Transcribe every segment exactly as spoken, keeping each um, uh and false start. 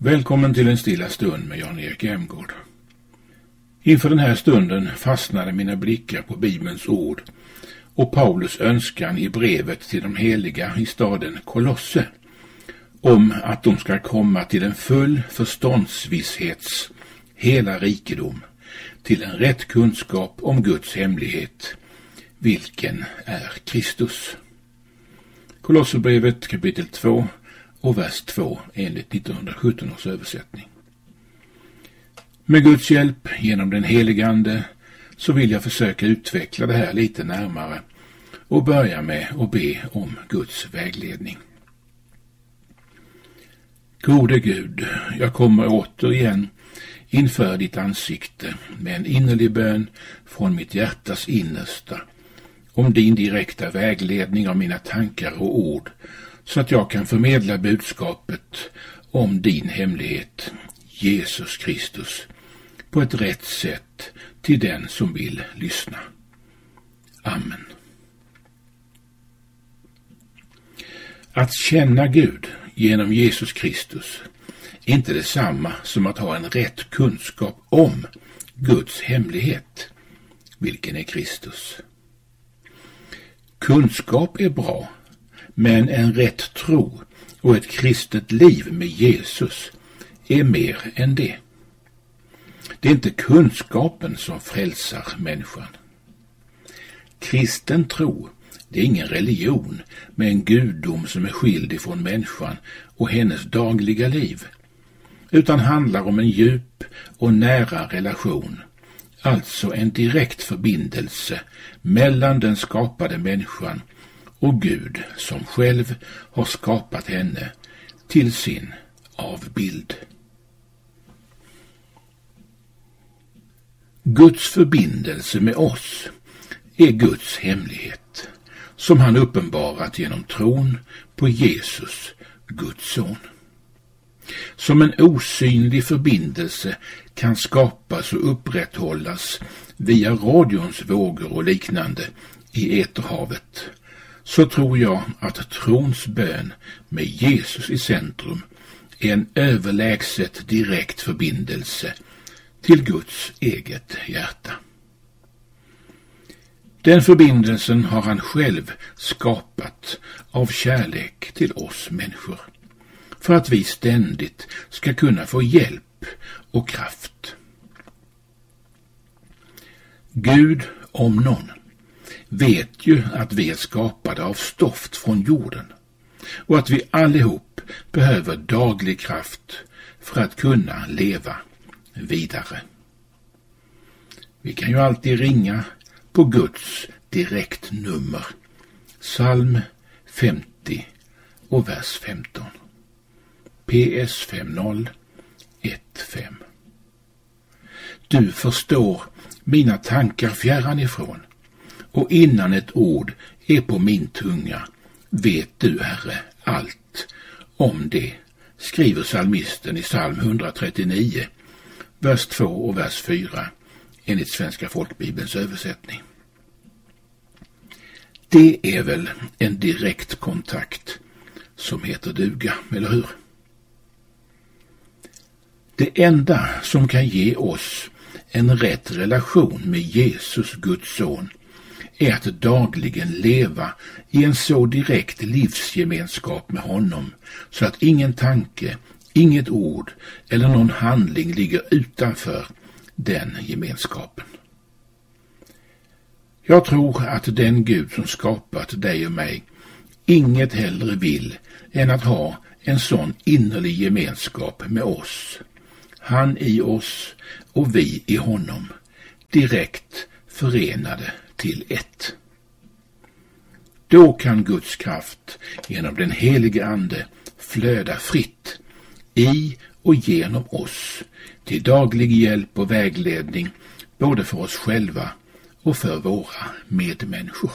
Välkommen till en stilla stund med Jan-Erik Emgård. Inför den här stunden fastnade mina blickar på Bibelns ord och Paulus önskan i brevet till de heliga i staden Kolosse om att de ska komma till en full förståndsvisshets hela rikedom, till en rätt kunskap om Guds hemlighet, vilken är Kristus. Kolosserbrevet kapitel två och vers två enligt nittonhundrasjutton års översättning. Med Guds hjälp genom den helige Ande så vill jag försöka utveckla det här lite närmare och börja med att be om Guds vägledning. Gode Gud, jag kommer återigen inför ditt ansikte med en innerlig bön från mitt hjärtas innersta om din direkta vägledning av mina tankar och ord, så att jag kan förmedla budskapet om din hemlighet, Jesus Kristus, på ett rätt sätt till den som vill lyssna. Amen. Att känna Gud genom Jesus Kristus är inte detsamma som att ha en rätt kunskap om Guds hemlighet, vilken är Kristus. Kunskap är bra, men en rätt tro och ett kristet liv med Jesus är mer än det. Det är inte kunskapen som frälsar människan. Kristen tro, det är ingen religion med en gudom som är skild ifrån människan och hennes dagliga liv, utan handlar om en djup och nära relation, alltså en direkt förbindelse mellan den skapade människan och Gud som själv har skapat henne till sin avbild. Guds förbindelse med oss är Guds hemlighet, som han uppenbarat genom tron på Jesus, Guds son. Som en osynlig förbindelse kan skapas och upprätthållas via radions vågor och liknande i eterhavet, så tror jag att trons bön med Jesus i centrum är en överlägset direkt förbindelse till Guds eget hjärta. Den förbindelsen har han själv skapat av kärlek till oss människor, för att vi ständigt ska kunna få hjälp och kraft. Gud, om någon, vet ju att vi är skapade av stoft från jorden och att vi allihop behöver daglig kraft för att kunna leva vidare. Vi kan ju alltid ringa på Guds direktnummer, psalm femtio och vers femton, P S fem noll ett fem. Du förstår mina tankar fjärran ifrån, och innan ett ord är på min tunga vet du, Herre, allt om det, skriver psalmisten i psalm etthundratrettionio, vers två och vers fyra enligt Svenska folkbibelns översättning. Det är väl en direkt kontakt som heter duga, eller hur? Det enda som kan ge oss en rätt relation med Jesus, Guds son, är att dagligen leva i en så direkt livsgemenskap med honom så att ingen tanke, inget ord eller någon handling ligger utanför den gemenskapen. Jag tror att den Gud som skapat dig och mig inget hellre vill än att ha en sån innerlig gemenskap med oss. Han i oss och vi i honom, direkt förenade till ett. Då kan Guds kraft genom den helige Ande flöda fritt i och genom oss till daglig hjälp och vägledning både för oss själva och för våra medmänniskor.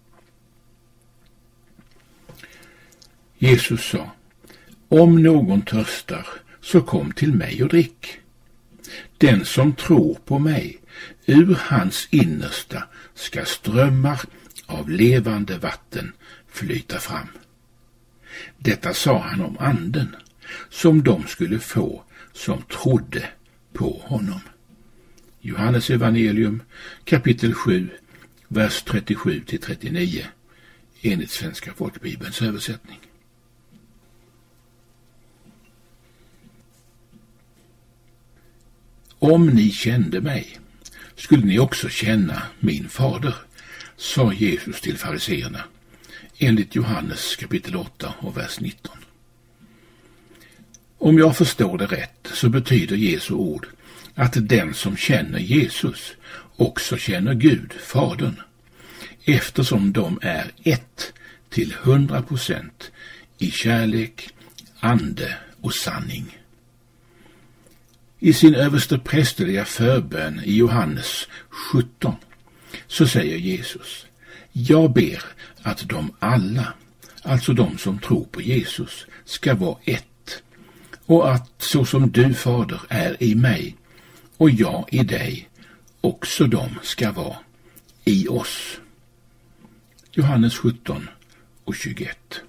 Jesus sa: om någon törstar, så kom till mig och drick. Den som tror på mig, ur hans innersta ska strömmar av levande vatten flyta fram. Detta sa han om anden, som de skulle få som trodde på honom. Johannes evangelium kapitel sju, vers trettiosju till trettionio, enligt Svenska folkbibelns översättning. Om ni kände mig, skulle ni också känna min fader, sa Jesus till fariseerna, enligt Johannes kapitel åtta och vers nitton. Om jag förstår det rätt så betyder Jesu ord att den som känner Jesus också känner Gud, Fadern, eftersom de är ett till hundra procent i kärlek, ande och sanning. I sin översteprästerliga förbön i Johannes sjutton så säger Jesus: jag ber att de alla, alltså de som tror på Jesus, ska vara ett, och att så som du, Fader, är i mig och jag i dig, också de ska vara i oss. Johannes sjutton och tjugoett.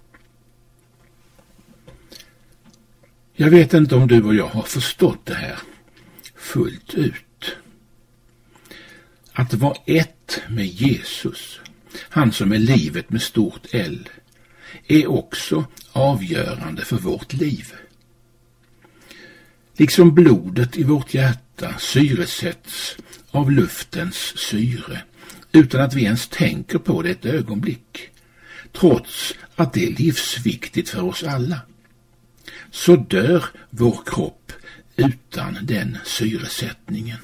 Jag vet inte om du och jag har förstått det här fullt ut. Att vara ett med Jesus, han som är livet med stort L, är också avgörande för vårt liv. Liksom blodet i vårt hjärta syresätts av luftens syre utan att vi ens tänker på det ett ögonblick, trots att det är livsviktigt för oss alla, så dör vår kropp utan den syresättningen.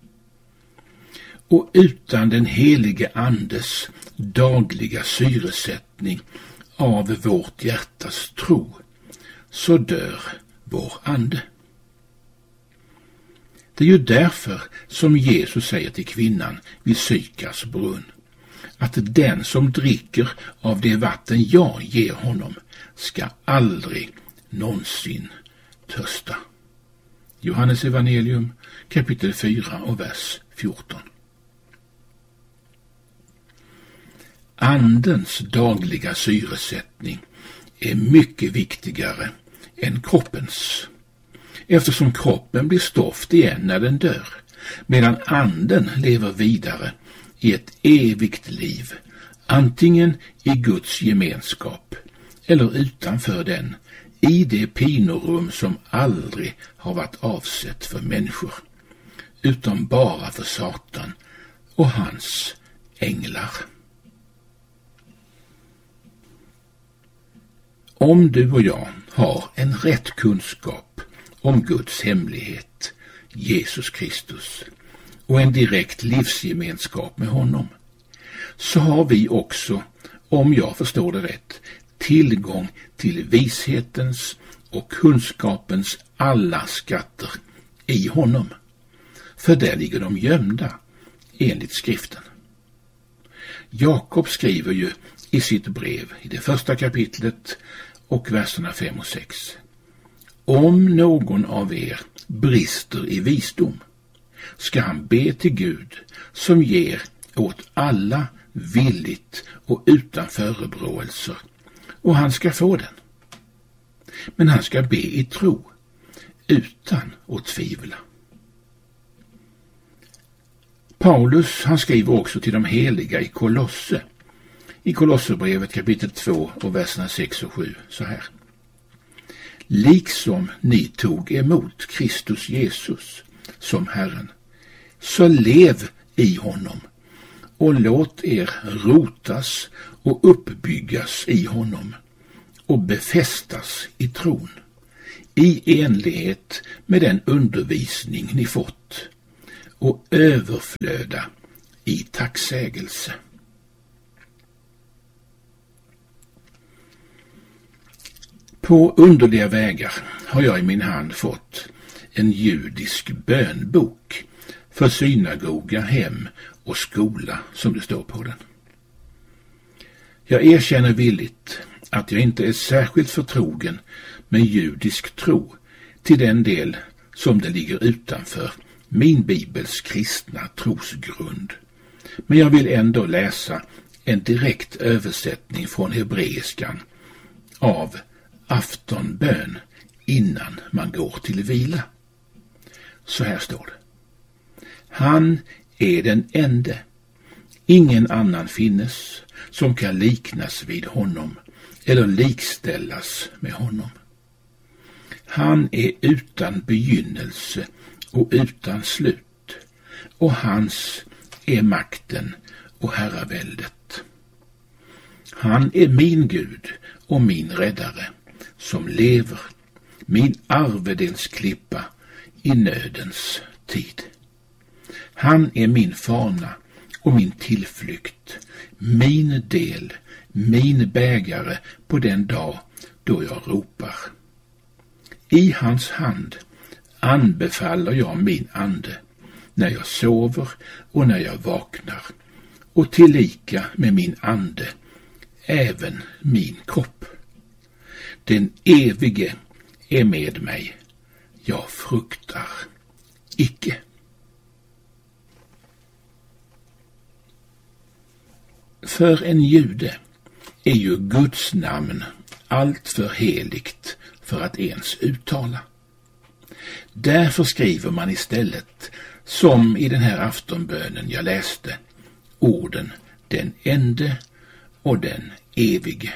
Och utan den helige andes dagliga syresättning av vårt hjärtas tro, så dör vår ande. Det är ju därför som Jesus säger till kvinnan vid Sykars brunn att den som dricker av det vatten jag ger honom ska aldrig någonsin törsta. Johannes evangelium kapitel fyra och vers fjorton. Andens dagliga syresättning är mycket viktigare än kroppens, eftersom kroppen blir stoft igen när den dör, medan anden lever vidare i ett evigt liv, antingen i Guds gemenskap eller utanför den, i det pinorum som aldrig har varit avsett för människor, utan bara för Satan och hans änglar. Om du och jag har en rätt kunskap om Guds hemlighet, Jesus Kristus, och en direkt livsgemenskap med honom, så har vi också, om jag förstår det rätt, tillgång till vishetens och kunskapens alla skatter i honom. För där ligger de gömda, enligt skriften. Jakob skriver ju i sitt brev i det första kapitlet och verserna fem och sex: om någon av er brister i visdom, ska han be till Gud som ger åt alla villigt och utan förebråelser, och han ska få den. Men han ska be i tro, utan att tvivla. Paulus, han skriver också till de heliga i Kolosse, i Kolosserbrevet kapitel två och verserna sex och sju, så här: liksom ni tog emot Kristus Jesus som Herren, så lev i honom och låt er rotas och uppbyggas i honom och befästas i tron, i enlighet med den undervisning ni fått, och överflöda i tacksägelse. På underliga vägar har jag i min hand fått en judisk bönbok för synagoga, hem och skola, som det står på den. Jag erkänner villigt att jag inte är särskilt förtrogen med judisk tro till den del som det ligger utanför min bibels kristna trosgrund. Men jag vill ändå läsa en direkt översättning från hebreiskan av aftonbön innan man går till vila. Så här står det. Han är den ende. Ingen annan finnes som kan liknas vid honom eller likställas med honom. Han är utan begynnelse och utan slut, och hans är makten och herraväldet. Han är min Gud och min räddare, som lever, min arvedelsklippa i nödens tid. Han är min fana och min tillflykt, min del, min bägare på den dag då jag ropar. I hans hand anbefaller jag min ande, när jag sover och när jag vaknar, och tillika med min ande även min kropp. Den evige är med mig, jag fruktar icke. För en jude är ju Guds namn allt för heligt för att ens uttala. Därför skriver man istället, som i den här aftonbönen jag läste, orden den ende och den evige.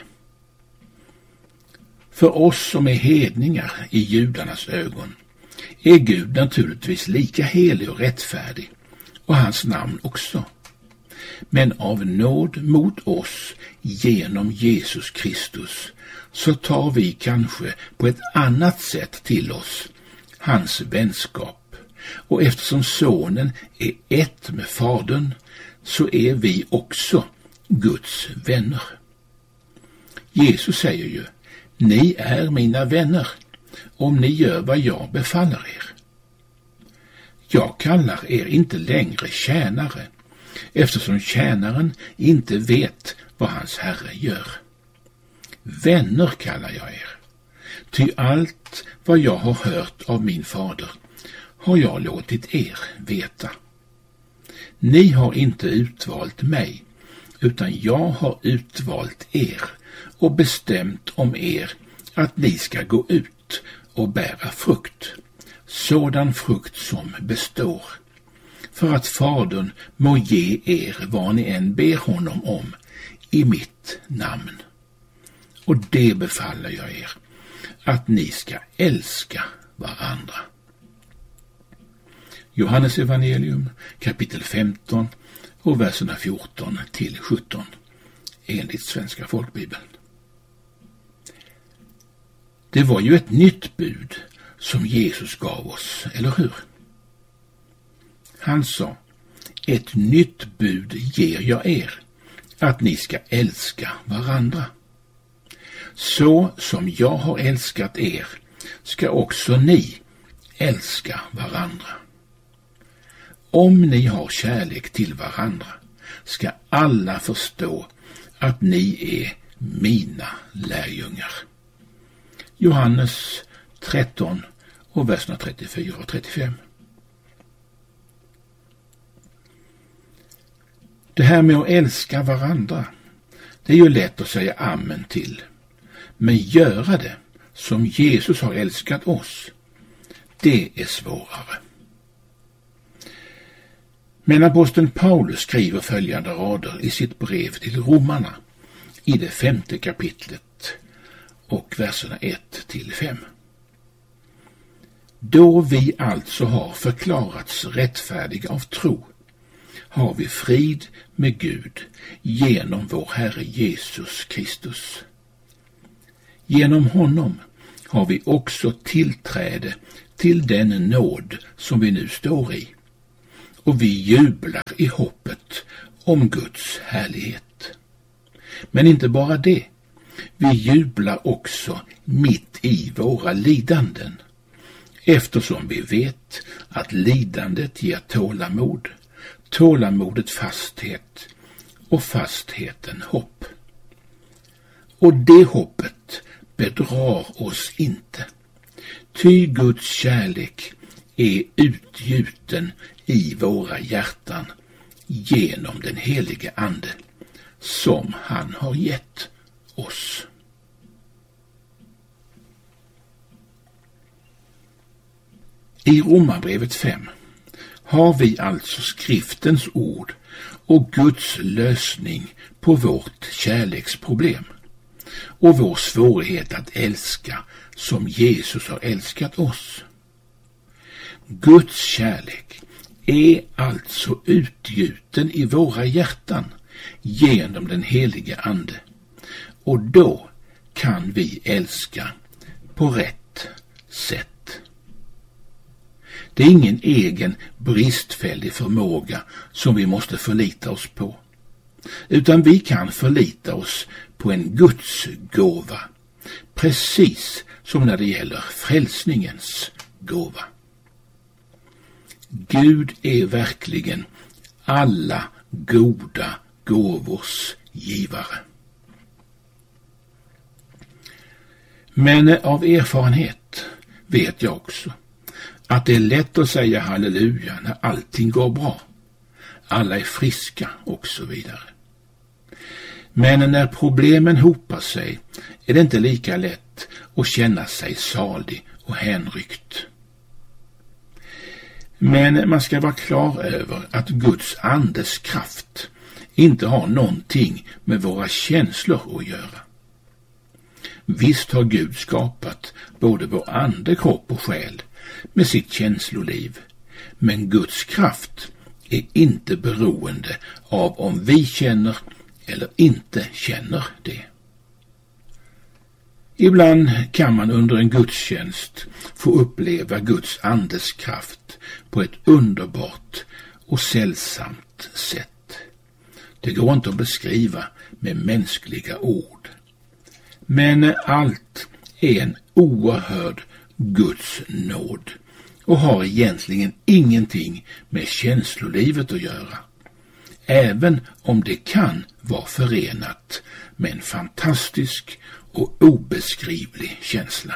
För oss som är hedningar i judarnas ögon är Gud naturligtvis lika helig och rättfärdig, och hans namn också. Men av nåd mot oss genom Jesus Kristus så tar vi kanske på ett annat sätt till oss hans vänskap, och eftersom sonen är ett med fadern så är vi också Guds vänner. Jesus säger ju, ni är mina vänner om ni gör vad jag befaller er. Jag kallar er inte längre tjänare, eftersom tjänaren inte vet vad hans herre gör. Vänner kallar jag er, ty allt vad jag har hört av min fader har jag låtit er veta. Ni har inte utvalt mig, utan jag har utvalt er och bestämt om er att ni ska gå ut och bära frukt, sådan frukt som består, för att fadern må ge er vad ni än ber honom om i mitt namn. Och det befaller jag er, att ni ska älska varandra. Johannes evangelium kapitel femton och verserna fjorton till sjutton enligt Svenska folkbibeln. Det var ju ett nytt bud som Jesus gav oss, eller hur? Han sa, ett nytt bud ger jag er, att ni ska älska varandra. Så som jag har älskat er ska också ni älska varandra. Om ni har kärlek till varandra ska alla förstå att ni är mina lärjungar. Johannes tretton och verserna trettiofyra och trettiofem. Det här med att älska varandra, det är ju lätt att säga amen till. Men göra det som Jesus har älskat oss, det är svårare. Men aposteln Paulus skriver följande rader i sitt brev till romarna i det femte kapitlet och verserna ett till fem. Då vi alltså har förklarats rättfärdiga av tro, har vi frid med Gud genom vår Herre Jesus Kristus. Genom honom har vi också tillträde till den nåd som vi nu står i, och vi jublar i hoppet om Guds härlighet. Men inte bara det, vi jublar också mitt i våra lidanden, eftersom vi vet att lidandet ger tålamod, tålamodet fasthet och fastheten hopp. Och det hoppet bedrar oss inte, ty Guds kärlek är utgjuten i våra hjärtan genom den helige ande som han har gett oss. I Romarbrevet fem har vi alltså skriftens ord och Guds lösning på vårt kärleksproblem och vår svårighet att älska som Jesus har älskat oss. Guds kärlek är alltså utgjuten i våra hjärtan genom den helige Ande, och då kan vi älska på rätt sätt. Det är ingen egen bristfällig förmåga som vi måste förlita oss på, utan vi kan förlita oss på en Guds gåva, precis som när det gäller frälsningens gåva. Gud är verkligen alla goda gåvors givare. Men av erfarenhet vet jag också att det är lätt att säga halleluja när allting går bra, alla är friska och så vidare. Men när problemen hopar sig är det inte lika lätt att känna sig salig och hänryckt. Men man ska vara klar över att Guds andes kraft inte har någonting med våra känslor att göra. Visst har Gud skapat både vår ande, kropp och själ med sitt känsloliv, men Guds kraft är inte beroende av om vi känner eller inte känner det. Ibland kan man under en gudstjänst få uppleva Guds andes kraft på ett underbart och sällsamt sätt. Det går inte att beskriva med mänskliga ord. Men allt är en oerhörd Guds nåd och har egentligen ingenting med känslolivet att göra, även om det kan vara förenat med en fantastisk och obeskrivlig känsla.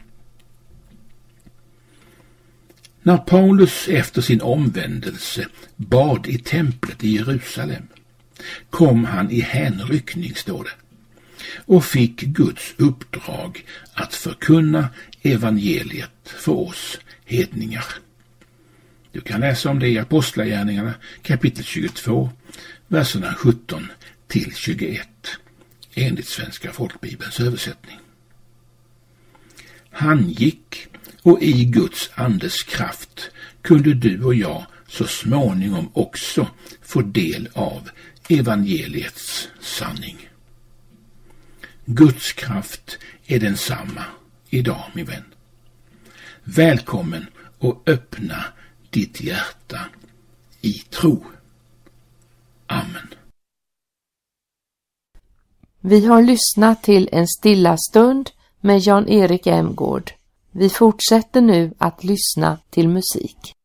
När Paulus efter sin omvändelse bad i templet i Jerusalem kom han i hänryckning, står det, och fick Guds uppdrag att förkunna evangeliet för oss hedningar. Du kan läsa om det i Apostlagärningarna kapitel tjugotvå, verserna sjutton till tjugoett, enligt Svenska folkbibelns översättning. Han gick, och i Guds andes kraft kunde du och jag så småningom också få del av evangeliets sanning. Guds kraft är densamma idag, min vän. Välkommen och öppna ditt hjärta i tro. Amen. Vi har lyssnat till en stilla stund med Jan-Erik Emgård. Vi fortsätter nu att lyssna till musik.